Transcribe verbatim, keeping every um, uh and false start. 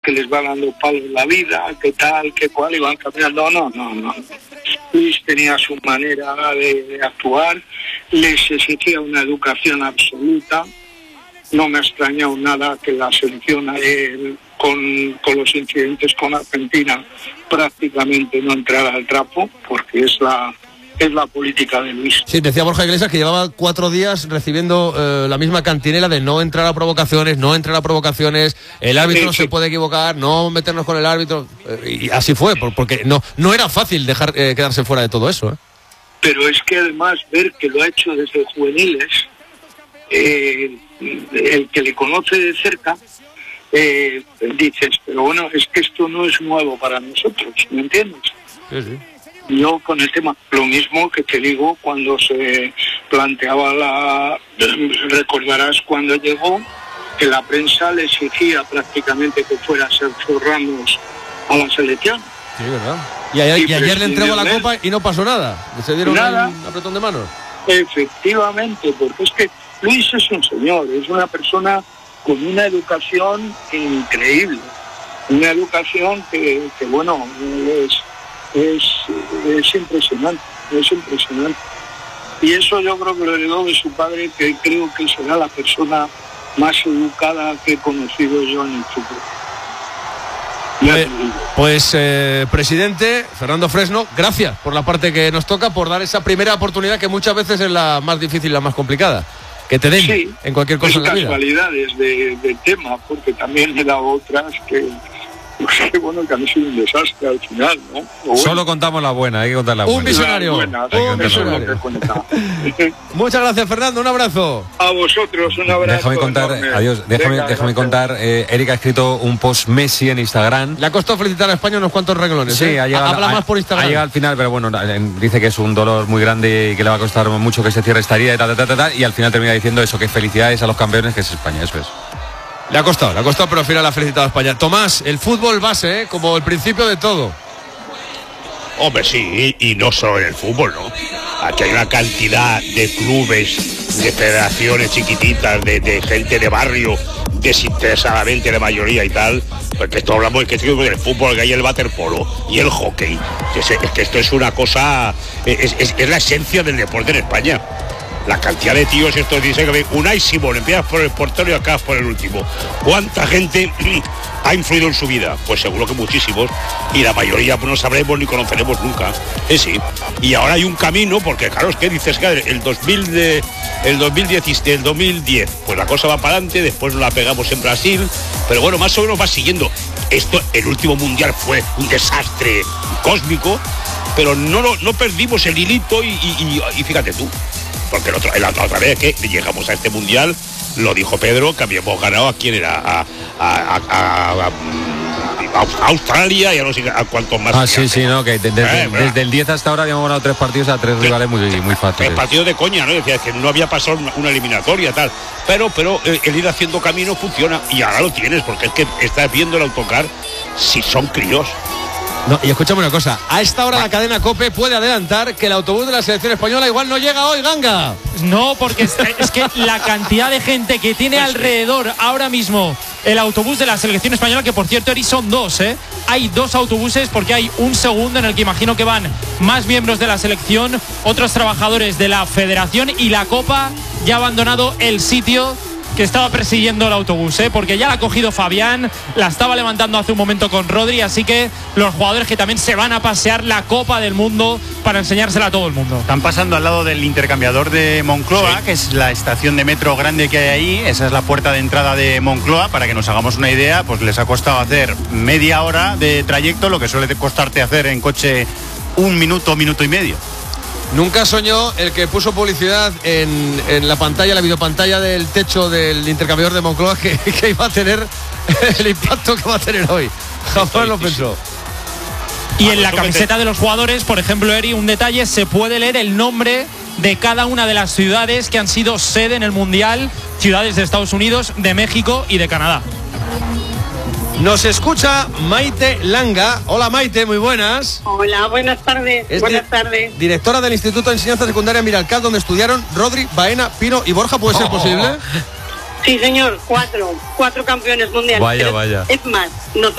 que les va dando palos la vida, que tal, que cual, y van cambiando. No, no, no. Luis tenía su manera de, de actuar, les exigía una educación absoluta. No me ha extrañado nada que la selección ayer, con, con los incidentes con Argentina, prácticamente no entrara al trapo, porque es la... es la política de Luis. Sí, decía Borja Iglesias que llevaba cuatro días recibiendo eh, la misma cantinela de no entrar a provocaciones, no entrar a provocaciones, el árbitro no sí, sí. se puede equivocar, no meternos con el árbitro, eh, y así fue, porque no, no era fácil dejar eh, quedarse fuera de todo eso. ¿eh? Pero es que además ver que lo ha hecho desde juveniles, eh, el que le conoce de cerca, eh, dices, pero bueno, es que esto no es nuevo para nosotros, ¿me entiendes? Sí, sí. Yo con el tema, lo mismo que te digo cuando se planteaba la... Recordarás cuando llegó que la prensa le exigía prácticamente que fuera Sergio Ramos a la selección. Sí, ¿verdad? Y ayer, y ayer le entregó la copa y no pasó nada. Se dieron nada. un apretón de manos. Efectivamente, porque es que Luis es un señor, es una persona con una educación increíble. Una educación que, que bueno, es... Es, es impresionante, es impresionante. Y eso yo creo que lo heredó de su padre, que creo que será la persona más educada que he conocido yo en el fútbol. Pues, pues eh, presidente Fernando Fresno, gracias por la parte que nos toca, por dar esa primera oportunidad que muchas veces es la más difícil, la más complicada. Que te den sí, en cualquier cosa en la vida. Casualidades de, de tema, porque también he dado otras que... Pues que bueno, que han sido un desastre al final, ¿no? Bueno. Solo contamos la buena, hay que contar la buena. Un visionario. Buena, un visionario. Muchas gracias, Fernando, un abrazo. A vosotros, un abrazo. Déjame contar, enorme. adiós, déjame, Venga, déjame gracias. contar, eh, Eric ha escrito un post Messi en Instagram. Le ha costado felicitar a España unos cuantos renglones. Sí, ¿eh? ha llegado, Habla ha, más por Instagram. Ha llegado al final, pero bueno, dice que es un dolor muy grande y que le va a costar mucho que se cierre esta herida y tal, tal, tal, tal, y al final termina diciendo eso, que felicidades a los campeones, que es España, eso es. Le ha costado, le ha costado, pero al final ha felicitado a España. Tomás, el fútbol base, ¿eh? Como el principio de todo. Hombre, sí, y no solo en el fútbol, ¿no? Aquí hay una cantidad de clubes, de federaciones chiquititas, de, de gente de barrio, desinteresadamente la mayoría y tal, porque esto hablamos de que del fútbol, que hay el waterpolo y el hockey. Es, es que esto es una cosa, es, es, es la esencia del deporte en España. La cantidad de tíos estos dicen que Unai Simón, empiezas por el portero y acabas por el último. ¿Cuánta gente ha influido en su vida? Pues seguro que muchísimos. Y la mayoría pues, no sabremos ni conoceremos nunca. Eh, sí. Y ahora hay un camino, porque claro, es que dices que el dos mil de, el dos mil diez, el dos mil diez, pues la cosa va para adelante, después nos la pegamos en Brasil, pero bueno, más o menos va siguiendo. Esto, el último mundial fue un desastre cósmico, pero no, no, no perdimos el hilito y, y, y, y fíjate tú. Porque la otra, la otra vez que llegamos a este mundial, lo dijo Pedro, que habíamos ganado a quién era, a, a, a, a, a Australia y a no sé a cuántos más. Ah, sí, sí, no, que desde, eh, desde el diez hasta ahora habíamos ganado tres partidos a tres rivales muy, muy fáciles. Tres partidos de coña, ¿no? Decía que no había pasado una eliminatoria, tal. Pero, pero eh, el ir haciendo camino funciona y ahora lo tienes, porque es que estás viendo el autocar si son críos. No, y escúchame una cosa, a esta hora la cadena COPE puede adelantar que el autobús de la selección española igual no llega hoy, Ganga. No, porque es, es que la cantidad de gente que tiene alrededor ahora mismo el autobús de la selección española, que por cierto, Eri, son dos, ¿eh? Hay dos autobuses porque hay un segundo en el que imagino que van más miembros de la selección, otros trabajadores de la federación, y la Copa ya ha abandonado el sitio que estaba persiguiendo el autobús, ¿eh? Porque ya la ha cogido Fabián, la estaba levantando hace un momento con Rodri, así que los jugadores que también se van a pasear la Copa del Mundo para enseñársela a todo el mundo. Están pasando al lado del intercambiador de Moncloa, sí, que es la estación de metro grande que hay ahí. Esa es la puerta de entrada de Moncloa. Para que nos hagamos una idea, pues les ha costado hacer media hora de trayecto, lo que suele costarte hacer en coche un minuto, minuto y medio. Nunca soñó el que puso publicidad en, en la pantalla, la videopantalla del techo del intercambiador de Moncloa, que, que iba a tener el impacto que va a tener hoy. Jamás lo pensó. Y en la camiseta de los jugadores, por ejemplo, Eri, un detalle, se puede leer el nombre de cada una de las ciudades que han sido sede en el Mundial, ciudades de Estados Unidos, de México y de Canadá. Nos escucha Maite Langa. Hola Maite, muy buenas. Hola, buenas tardes. Es buenas di- tardes. Directora del Instituto de Enseñanza Secundaria Miralcaz, donde estudiaron Rodri, Baena, Pino y Borja. ¿Puede ser Oh. posible? Sí, señor, cuatro. Cuatro campeones mundiales. Vaya, Pero vaya. Es más, nosotros